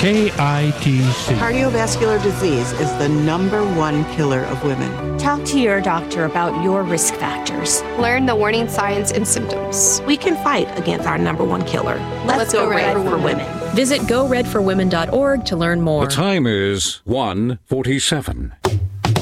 KITC. Cardiovascular disease is the #1 killer of women. Talk to your doctor about your risk factors. Learn the warning signs and symptoms. We can fight against our #1 killer. Let's go red for women. Visit GoRedForWomen.org to learn more. The time is 1:47.